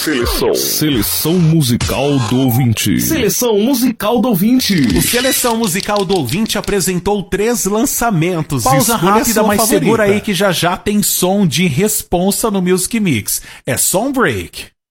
Seleção musical do ouvinte. Seleção musical do ouvinte. O Seleção Musical do Ouvinte apresentou 3 lançamentos. Pausa rápida, mas favorita. segura aí que já tem som de responsa no Music Mix. É Song Break.